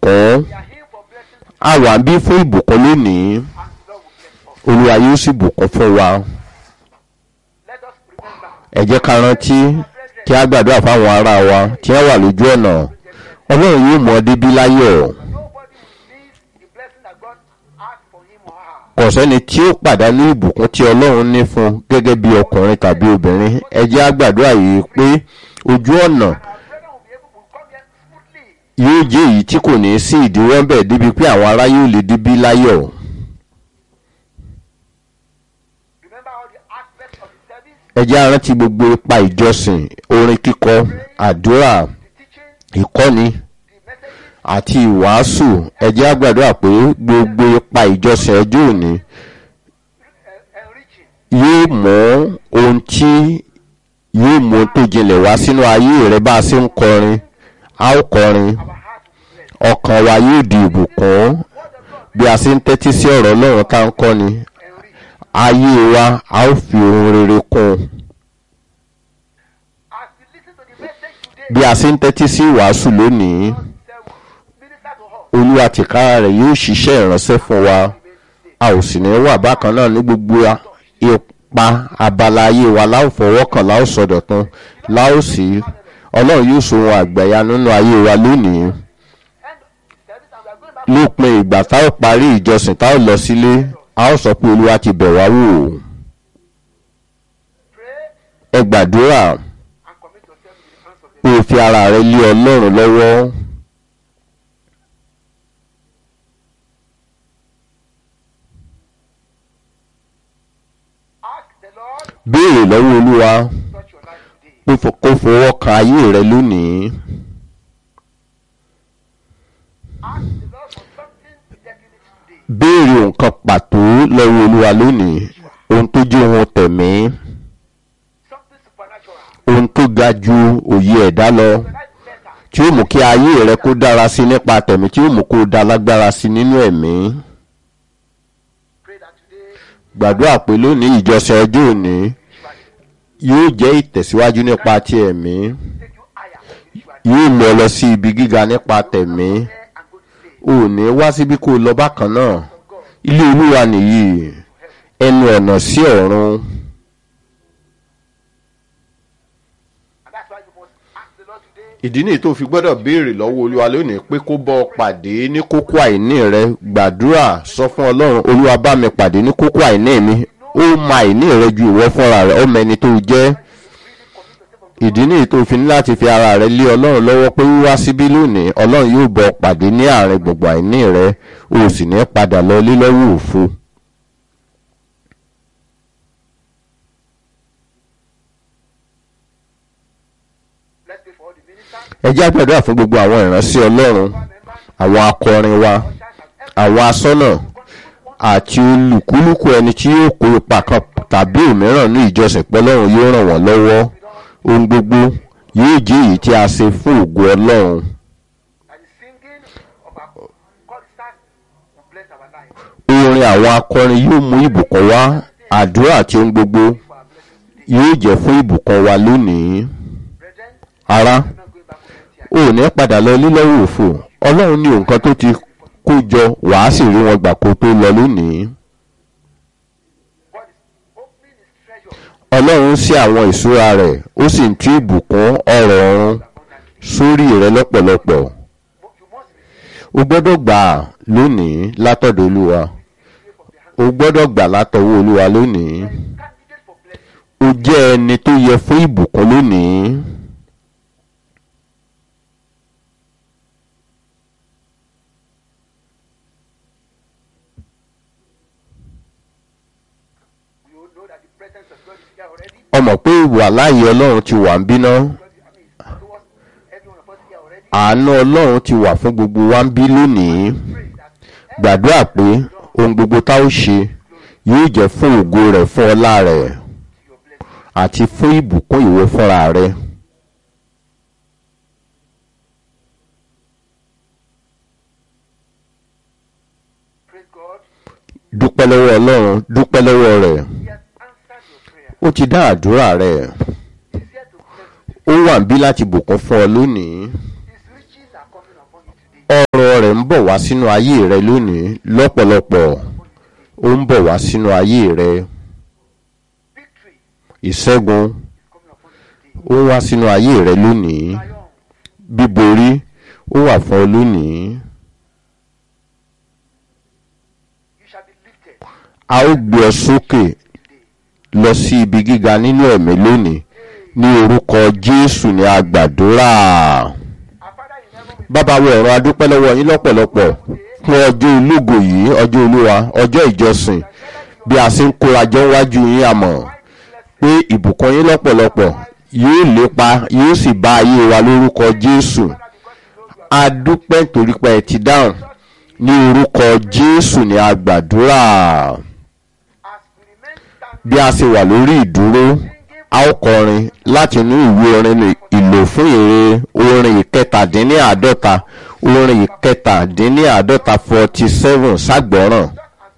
ìbùkún. A wà bí fún ìbùkún lónìí. Olúwa yóò sì bùkún fún wa. Ẹ jẹ́ ká rántí kí a gbàdúrà fáwọn ará wa tí wọ́n wà lójú ọ̀nà. Ọlọ́run yóò mú ọ débí láyọ̀. Kò sẹ́ni tí ó pàdánù ìbùkún tí Ọlọ́run ní fún gẹ́gẹ́ bí ọkùnrin tàbí obìnrin. Ẹ jẹ́ a gbàdúrà yìí pé ojú ọ̀nà yóò jẹ́ èyí tí kò ní sí ìdíwọ́ ńbẹ̀ débi pé àwọn ará yóò lè débí láyọ̀. Ẹ jẹ́ a rántí gbogbo ipa ìjọsìn, orin kíkọ, àdúrà, ìkọ́ni àti ìwàásù. Ẹ jẹ́ a gbàdúrà pé gbogbo ipa ìjọsìn ọjọ́ òní yóò mú ohun tí yóò mú tó jinlẹ̀ wá sínú ayé rẹ. Bá a ṣe ń kọrin, a ó kọrin, ọkàn wa yóò di ìbùkún. Bí a ṣe ń tẹ́tí sí ọ̀rọ̀ Ọlọ́run tá ń kọ́ni, ayé wa a ó fi ohun rere kún. Bí a ṣe ń tẹ́tí sí ìwàásù lónìí, Olúwa tìkára rẹ̀ yóò ṣiṣẹ́ ìránṣẹ́ fún wa. A ò sì ní wà bákan náà ní gbogbo ipa abala ayé wa. Láò fọwọ́ kàn, láò sọdọ̀tun, láò sí. Ọlọ́run yóò so ohun àgbàyà nínú ayé wa lónìí. Lópin ìgbà tá ò parí ìjọsìn, tá ò lọ sílé, a ó sọ pé Olúwa ti bẹ̀ wá wò. Ẹ gbàdúrà, ó fi ara rẹ lé Ọlọ́run lọ́wọ́. Béèrè lọ́wọ́ Olúwa kó fọwọ́ kan ayé rẹ lónìí. Béèrè nǹkan pàtó lọ́wọ́ Olúwa lónìí. Ohun tó jẹ́ ohun tẹ̀mí, ohun tó ga ju òye ẹ̀dá lọ, tí ó mú kí ayé rẹ kó dára sí nípa tẹ̀mí, tí ó mú kó dá lágbára sí nínú ẹ̀mí. Gbàdúrà pé lónìí ìjọsìn ọjọ́ òní yóò jẹ́ ìtẹ̀síwájú nípa ti ẹ̀mí, yóò lọ lọ sí ibi gíga nípa tẹ̀mí. O ní wá síbí kó lọ bákan náà. Ilé Olúwa nìyí, ẹnu ọ̀nà sí ọ̀run. Ìdí nìyí tó fi gbọ́dọ̀ béèrè lọ́wọ́ Olúwa lónìí pé kó bọ́ ọ pàdé ní kókó àìní rẹ. Gbàdúrà, sọ fún Ọlọ́run, Olúwa bá mi pàdé ní kókó àìní mi. Ó mọ àìní rẹ ju ìwọ fúnra rẹ, ó mọ ẹni tó jẹ́. Ìdí nìyí tó fi ní láti fi ara rẹ lé Ọlọ́run lọ́wọ́ pé wíwá síbí lónìí, Ọlọ́run yóò bọ́ ọ pàdé ní àárín gbogbo àìní rẹ. O sì ní padà lọ lé lọ́wọ́ òfo. Ẹ jẹ́ a gbàdúrà fún gbogbo àwọn ìránṣẹ́ Ọlọ́run, àwọn akọrin wa, àwọn asọ́nà àti olùkúlùkù ẹni tí yóò kó ipa kan tàbí òmíràn ní ìjọsìn pé Ọlọ́run yóò ràn wọ́n lọ́wọ́. Ohun gbogbo yóò jẹ́ èyí tí a ṣe fún ògo Ọlọ́run. Orin àwọn akọrin yóò mú ìbùkún wá. Àdúrà àti ohun gbogbo yóò jẹ́ fún ìbùkún wa lónìí. Ará, o ní padà lọ lílọ́wọ́ òfò. Ọlọ́run ní nǹkan tó ti kó jọ, wàá sì rí wọn gbà kó tó lọ lónìí. Ọlọ́run ṣí àwọn ìṣúra rẹ̀, ó sì ń tú ìbùkún ọrọ̀ ọ̀run sórí rẹ lọ́pọ̀lọpọ̀. O gbọ́dọ̀ gbà lónìí látọ̀dọ̀ Olúwa. O gbọ́dọ̀ gbà látọwọ́ Olúwa lónìí. O jẹ́ ẹni tó yẹ fún ìbùkún lónìí. Ọmọ pé ìwà láàyè Ọlọ́run ti wà ń bíná. Àánú Ọlọ́run ti wà fún gbogbo wa ń bí lónìí. Gbàdúrà pé ohun gbogbo tá ó ṣe yóò jẹ́ fún ògo rẹ̀, fún ọlá rẹ̀ àti fún ìbùkún ìwọ fúnra rẹ̀. Dúpẹ́ lọ́wọ́ Ọlọ́run, dúpẹ́ lọ́wọ́ rẹ̀. Ó ti dá àdúrà rẹ̀. Ó wà ń bí láti bùkún fún ọ lónìí. Ọrọ̀ rẹ̀ rẹ̀ ń bọ̀ wá sínú ayé rẹ lónìí lọ́pọ̀lọpọ̀. Ó ń bọ̀ wá sínú ayé rẹ. Ìṣẹ́gun ó ń wá sínú ayé rẹ lónìí. Bíborí ó wà fún ọ lónìí. A ó gbé ọ sókè lọ sí ibi gíga nínú ẹ̀mí lónìí. Ní orúkọ Jésù ni a gbàdúrà. Bàbá wa ọ̀run, a dúpẹ́ lọ́wọ́ yín lọ́pọ̀lọpọ̀ fún ọjọ́ ológo yìí, ọjọ́ Olúwa, ọjọ́ ìjọsìn. Bí a ṣe ń kórajọ wájú yín, a mọ̀ pé ìbùkún yín lọ́pọ̀lọpọ̀ yóò lépa, yóò sì bá ayé wa lórúkọ Jésù. A dúpẹ́ nítorí pé ẹ ti dáhùn. Ní orúkọ Jésù ni a gbàdúrà. Bí a ṣe wà lórí ìdúró, a ó kọrin láti inú ìwé orin ìlò fún ìre orin ìkẹtàdínníàádọ́ta, orin ìkẹtàdínníàádọ́ta 47 ságbọ́ràn.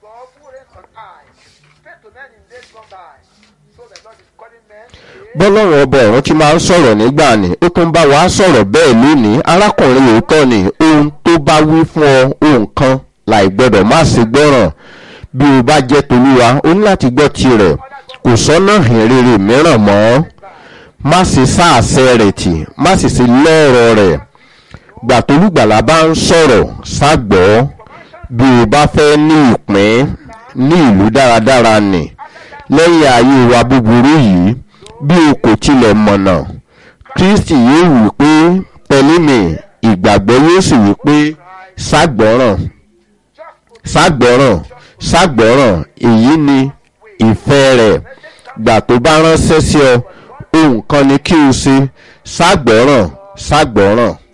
Bọ́lọ́run ọba ọ̀run tí máa ń sọ̀rọ̀ nígbà ni ó tún bá wa sọ̀rọ̀ bẹ́ẹ̀ lónìí. Arákùnrin òótọ́ ni ohun tó bá wí fún ọ ohun kan láì gbọ́dọ̀ má ṣe gbọ́ràn. Bí o bá jẹ́ tolúwa, o ní láti gbọ́ tirẹ̀. Kò sọ́nà ìrere mìíràn mọ́. Má ṣe sáàsẹ́ rẹ̀ tì, má sì ṣe lọ́rọ̀ rẹ̀. Gbà tolúgbàlà bá ń sọ̀rọ̀ ságbọ́. Bí o bá fẹ́ ní ìpín ní ìlú dáradára nì lẹ́yìn ayé wa búburú yìí, bí o kò tilẹ̀ mọ̀nà, Kristi yóò wí pé tẹ̀lé mi, ìgbàgbọ́ yóò sì wí pé ságbọ́ràn, ságbọ́ràn, ságbọ́ràn. Èyí ni ìfẹ́ rẹ̀. Gbà tó bá ránṣẹ́ sí ọ, ohun kan ni kí o ṣe, ságbọ́ràn, ságbọ́ràn.